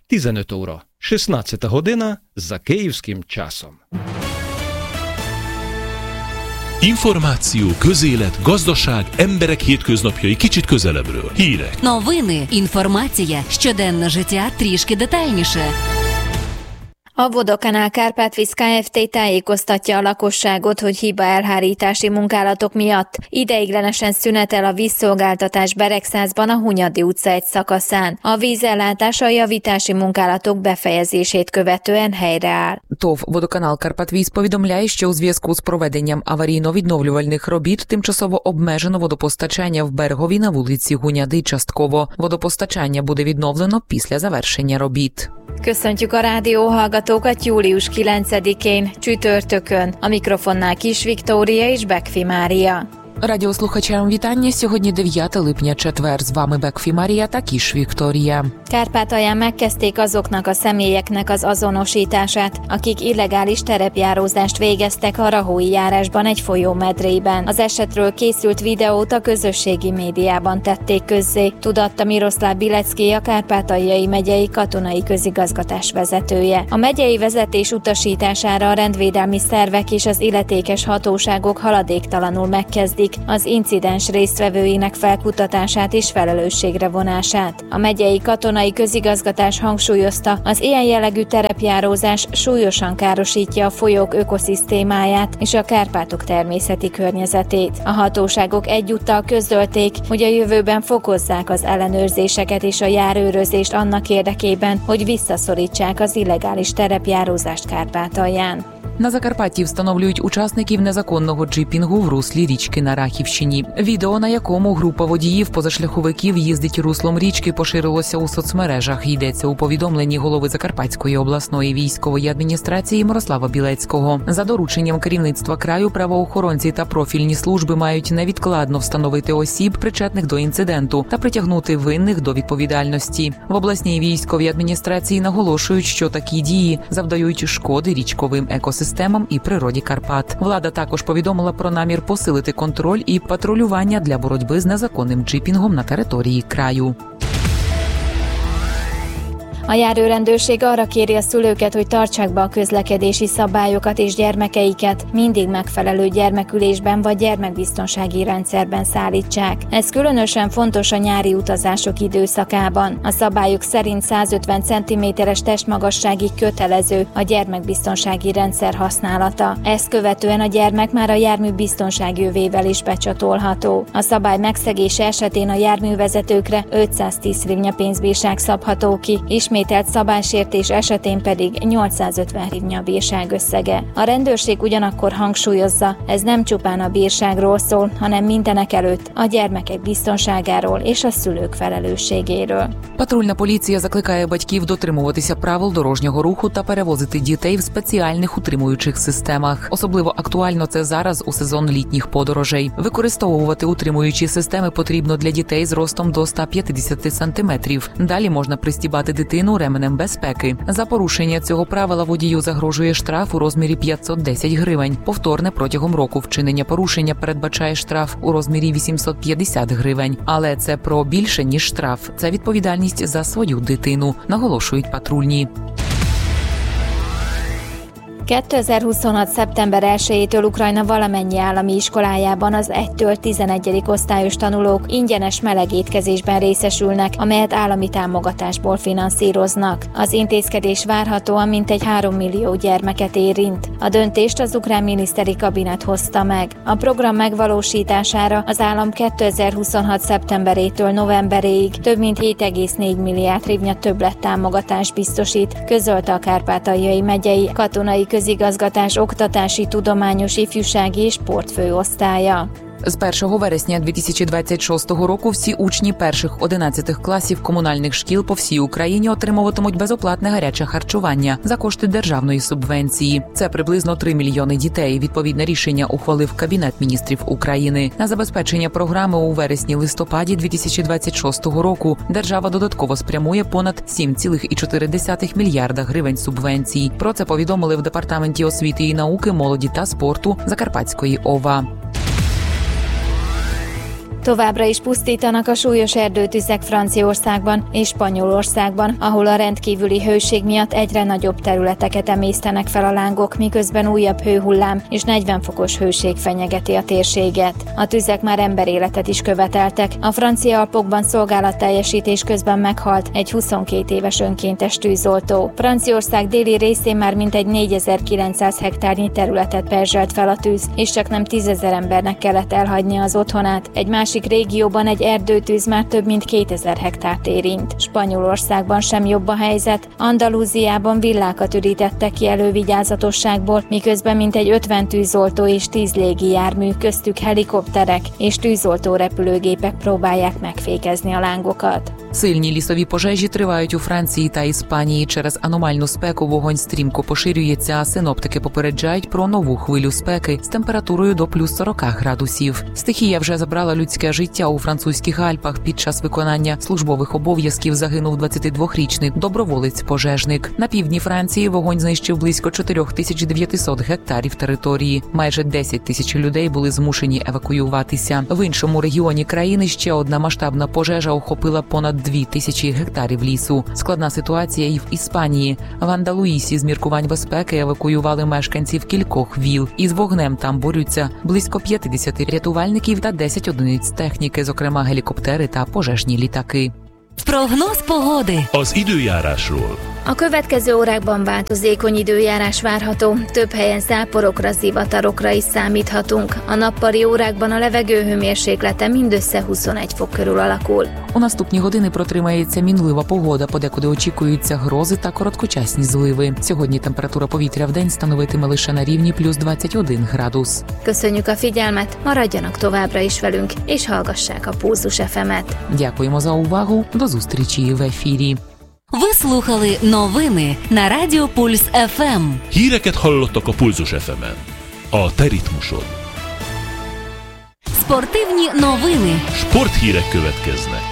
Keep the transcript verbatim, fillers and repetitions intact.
tizenöt óra, szexnадцята година за kиївським часом. Információ, közélet, gazdaság, emberek hétköznapjai kicsit közelebbről. Hírek. Новини, інформація, щоденне життя трішки детальніше. A Vodokánál Kárpát-Víz Kft. Tájékoztatja a lakosságot, hogy hibaelhárítási munkálatok miatt ideiglenesen szünetel a vízszolgáltatás Beregszázban a Hunyadi utca egy szakaszán. A vízellátás a javítási munkálatok befejezését követően helyreáll. ТОВ «Водоканал Карпат-Віз» повідомляє, що у зв'язку з проведенням аварійно-відновлювальних робіт тимчасово обмежено водопостачання в Берегові на вулиці Hunyadi частково. Водопостачання буде відновлено після завершення робіт. Köszöntjük a rádióhallgatókat július kilencedikén, csütörtökön. A mikrofonnál Kis Viktória és Bekfi Mária. Радіослухачам вітання. Сьогодні дев'яте липня, четвер. З вами Бекфі Марія та Кіш Вікторія. Kárpátalján megkezdték azoknak a személyeknek az azonosítását, akik illegális terepjárózást végeztek a Rahói járásban egy folyó medrében. Az esetről készült videót a közösségi médiában tették közzé, tudatta Miroszláv Bilecki, a Kárpátaljai megyei katonai közigazgatás vezetője. A megyei vezetés utasítására a rendvédelmi szervek és az illetékes hatóságok haladéktalanul megkezdik az incidens résztvevőinek felkutatását és felelősségre vonását. A megyei katonai közigazgatás hangsúlyozta, az ilyen jellegű terepjárózás súlyosan károsítja a folyók ökoszisztémáját és a Kárpátok természeti környezetét. A hatóságok egyúttal közölték, hogy a jövőben fokozzák az ellenőrzéseket és a járőrözést annak érdekében, hogy visszaszorítsák az illegális terepjárózást Kárpátalján. На Закарпатті встановлюють учасників незаконного джипінгу в руслі річки на Рахівщині. Відео, на якому група водіїв-позашляховиків їздить руслом річки, поширилося у соцмережах. Йдеться у повідомленні голови Закарпатської обласної військової адміністрації Мирослава Білецького. За дорученням керівництва краю правоохоронці та профільні служби мають невідкладно встановити осіб, причетних до інциденту, та притягнути винних до відповідальності. В обласній військовій адміністрації наголошують, що такі дії завдають шкоди річковим екосистемам і природі Карпат. Влада також повідомила про намір посилити контроль і патрулювання для боротьби з незаконним джипінгом на території краю. A járőrendőrség arra kéri a szülőket, hogy tartsák be a közlekedési szabályokat és gyermekeiket mindig megfelelő gyermekülésben vagy gyermekbiztonsági rendszerben szállítsák. Ez különösen fontos a nyári utazások időszakában. A szabályok szerint százötven centiméteres testmagasságig kötelező a gyermekbiztonsági rendszer használata. Ezt követően a gyermek már a jármű biztonsági övével is becsatolható. A szabály megszegése esetén a járművezetőkre ötszáztíz hrivnya pénzbírság szabható ki, ismét Ismételt szabálysértés esetén pedig nyolcszázötven hrivnya bírság összege. A rendőrség ugyanakkor hangsúlyozza, ez nem csupán a bírságról szól, hanem mindenekelőtt a gyermekek biztonságáról és a szülők felelősségéről. Патрульна поліція закликає батьків дотримуватися правил дорожнього руху та перевозити дітей в спеціальних утримуючих системах. Особливо актуально це зараз у сезон літніх подорожей. Використовувати утримуючі системи потрібно для дітей з ростом до сто п'ятдесят сантиметрів. Далі можна пристібати дитину ременем безпеки. За порушення цього правила водію загрожує штраф у розмірі п'ятсот десять гривень. Повторне протягом року вчинення порушення передбачає штраф у розмірі вісімсот п'ятдесят гривень. Але це про більше, ніж штраф. Це відповідальність за свою дитину, наголошують патрульні. kétezer-huszonhat. szeptember elsejétől Ukrajna valamennyi állami iskolájában az egytől tizenegyedik osztályos tanulók ingyenes melegétkezésben részesülnek, amelyet állami támogatásból finanszíroznak. Az intézkedés várhatóan mintegy három millió gyermeket érint. A döntést az ukrán miniszteri kabinet hozta meg. A program megvalósítására az állam kétezer-huszonhat. szeptemberétől novemberéig több mint hét egész négy milliárd hrivnya többlettámogatást biztosít, közölte a Kárpátaljai megyei katonai közigazgatás oktatási, tudományos, ifjúsági és sportfőosztálya. З першого вересня дві тисячі двадцять шостого року всі учні перших одинадцятих класів комунальних шкіл по всій Україні отримуватимуть безоплатне гаряче харчування за кошти державної субвенції. Це приблизно три мільйони дітей. Відповідне рішення ухвалив Кабінет міністрів України. На забезпечення програми у вересні-листопаді дві тисячі двадцять шостого року держава додатково спрямує понад сім цілих чотири десятих мільярда гривень субвенцій. Про це повідомили в Департаменті освіти і науки, молоді та спорту Закарпатської ОВА. Továbbra is pusztítanak a súlyos erdőtüzek Franciaországban és Spanyolországban, ahol a rendkívüli hőség miatt egyre nagyobb területeket emésztenek fel a lángok, miközben újabb hőhullám és negyven fokos hőség fenyegeti a térséget. A tüzek már emberéletet is követeltek. A francia Alpokban szolgálatteljesítés közben meghalt egy huszonkét éves önkéntes tűzoltó. Franciaország déli részén már mintegy négyezer-kilencszáz hektárnyi területet perzselt fel a tűz, és csak nem tízezer embernek kellett elhagynia az otthonát. Egy másik régióban egy erdőtűz már több mint kétezer hektárt érint. Spanyolországban sem jobb a helyzet. Andalúziában villákat ürítettek ki elővigyázatosságból, miközben mintegy ötven tűzoltó és tíz légijármű, köztük helikopterek és tűzoltó repülőgépek próbálják megfékezni a lángokat. Сильні лісові пожежі тривають у Франції та Іспанії. Через аномальну спеку вогонь стрімко поширюється, а синоптики попереджають про нову хвилю спеки з температурою до плюс сорок градусів. Стихія вже забрала людське життя у французьких Альпах. Під час виконання службових обов'язків загинув двадцятидвохрічний доброволець-пожежник. На півдні Франції вогонь знищив близько чотири тисячі дев'ятсот гектарів території. Майже десять тисяч людей були змушені евакуюватися. В іншому регіоні країни ще одна масштабна пожежа охопила понад дві тисячі гектарів лісу. Складна ситуація і в Іспанії. В Андалуїсі з міркувань безпеки евакуювали мешканців кількох віл. Із вогнем там борються близько п'ятдесят рятувальників та десять одиниць техніки, зокрема гелікоптери та пожежні літаки. Прогноз pogody. Az időjárásról. A következő órákban változékony időjárás várható, több helyen záporokra, zivatarokra is számíthatunk. A nappali órákban a levegő hőmérséklete mindössze huszonegy fok körül alakul. У наступні години протримається мінлива погода, подекуди очікуються грози та короткочасні зливи. Сьогодні температура повітря вдень становитиме лише на рівні плюс двадцять один градус. Köszönjük a figyelmet, maradjanak továbbra is velünk, és hallgassák a Pulzus ef emet. Дякуємо за увагу, до зустрічі в ефірі. Ви слухали новини на Радіо Пульс еф ем. Híreket hallottak a Pulzus ef emen. A te ritmusod. Спортивні новини. Sporthírek következnek.